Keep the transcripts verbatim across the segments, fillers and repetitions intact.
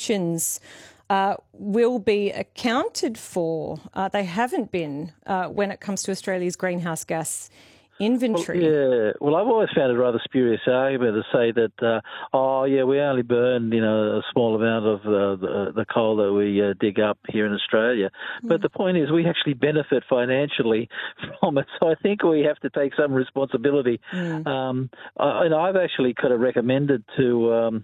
emissions uh, will be accounted for. Uh, they haven't been uh, when it comes to Australia's greenhouse gas inventory. Well, yeah, well, I've always found it a rather spurious argument to say that, uh, oh, yeah, we only burn, you know, a small amount of uh, the, the coal that we uh, dig up here in Australia. Mm. But the point is we actually benefit financially from it. So I think we have to take some responsibility. Mm. Um, I, and I've actually kind of recommended to um,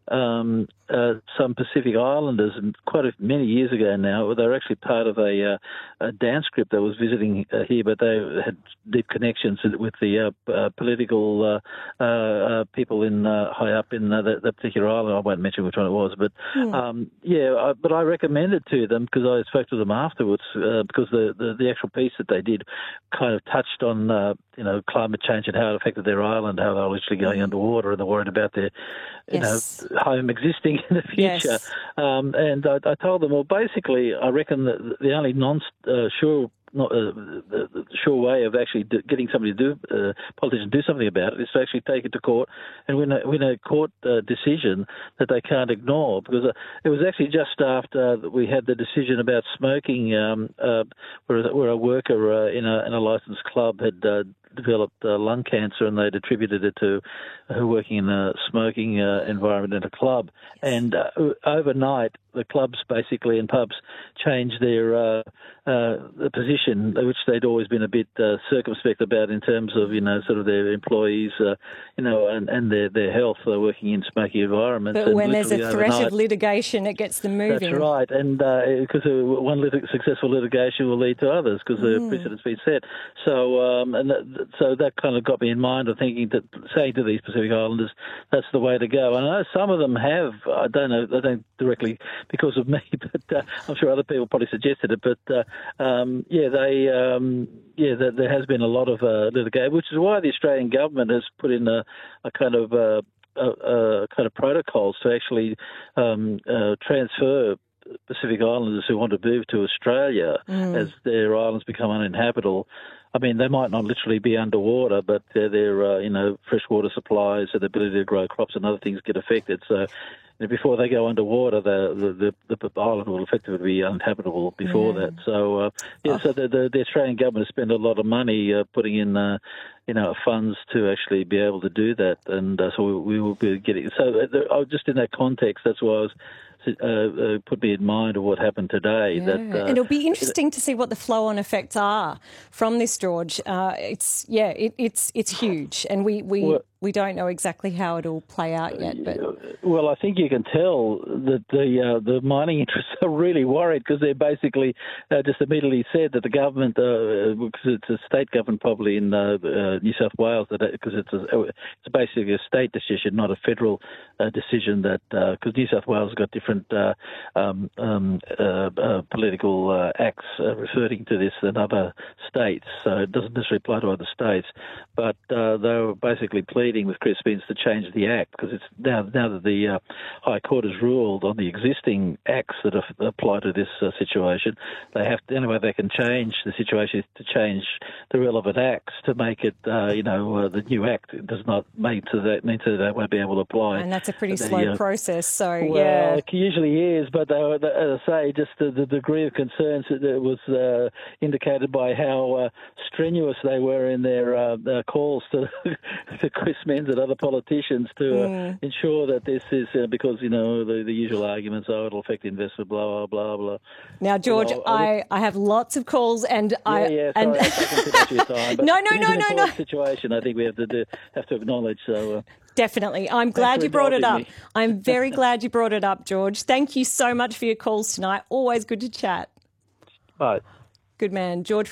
um, uh, some Pacific Islanders, and quite a, many years ago now, they were actually part of a, uh, a dance group that was visiting uh, here, but they had deep connections with the uh, uh, political uh, uh, people in uh, high up in uh, that, that particular island. I won't mention which one it was, but mm. um, yeah, I, but I recommended to them because I spoke to them afterwards uh, because the, the the actual piece that they did kind of touched on uh, you know climate change and how it affected their island, how they were literally going mm. underwater and they're worried about their you yes. know home existing in the future. Yes. Um, and I, I told them, well, basically, I reckon that the only non-sure Not, uh, the, the sure way of actually do, getting somebody to do, uh, politicians do something about it is to actually take it to court and win a, win a court uh, decision that they can't ignore. Because uh, it was actually just after we had the decision about smoking, um, uh, where, where a worker uh, in a in a licensed club had uh, developed uh, lung cancer, and they'd attributed it to her working in a smoking uh, environment in a club. Yes. And uh, overnight, the clubs basically and pubs changed their uh, uh, the position, which they'd always been a bit uh, circumspect about in terms of, you know, sort of their employees, uh, you know, and, and their, their health uh, working in smoky environments. But and when there's a threat overnight, of litigation, it gets them moving. That's right, and because uh, one lit- successful litigation will lead to others because the mm. precedent's been set. So, um, and that, so that kind of got me in mind of thinking that saying to these Pacific Islanders, that's the way to go. And I know some of them have. I don't know. They don't directly because of me, but uh, I'm sure other people probably suggested it. But uh, um, yeah, they um, yeah, there, there has been a lot of uh, litigation, which is why the Australian government has put in a, a kind of uh, a, a kind of protocols to actually um, uh, transfer Pacific Islanders who want to move to Australia mm. as their islands become uninhabitable. I mean, they might not literally be underwater, but their, their uh, you know, freshwater supplies and the ability to grow crops and other things get affected. So, you know, before they go underwater, the the, the, the island will effectively be uninhabitable before mm. that. So, uh, yeah, oh. so the, the the Australian government has spent a lot of money uh, putting in, uh, you know, funds to actually be able to do that, and uh, so we, we will be getting. So, uh, just in that context, that's why I was. Uh, uh, put me in mind of what happened today. Yeah. That, uh, and it'll be interesting to see what the flow-on effects are from this, George. Uh, it's yeah, it, it's it's huge, and we we, well, we don't know exactly how it'll play out yet. But well, I think you can tell that the uh, the mining interests are really worried because they basically uh, just immediately said that the government, uh, because it's a state government probably in uh, uh, New South Wales, that because it's a, it's basically a state decision, not a federal uh, decision. That because uh, New South Wales has got different. Uh, um, um, uh, uh, political uh, acts uh, referring to this than other states, so it doesn't necessarily apply to other states. But uh, they were basically pleading with Chris Spence to change the act because it's now now that the uh, High Court has ruled on the existing acts that are, apply to this uh, situation, they have to, anyway they can change the situation is to change the relevant acts to make it, uh, you know, uh, the new act does not make to that mean that they won't be able to apply. And that's a pretty the, slow uh, process. So well, yeah. usually is, but they were, as I say, just the, the degree of concerns that was uh, indicated by how uh, strenuous they were in their uh, uh, calls to, to Chris Menz and other politicians to mm. uh, ensure that this is, uh, because, you know, the, the usual arguments, oh, it'll affect investment, blah, blah, blah, blah. Now, George, well, I, I have lots of calls and yeah, I... Yeah, sorry, and I've taken too much of your time. But no, no, no, no, no. situation I think we have to do, have to acknowledge, so... Uh, Definitely. I'm glad you brought it up. Me. I'm very glad you brought it up, George. Thank you so much for your calls tonight. Always good to chat. Bye. Good man. George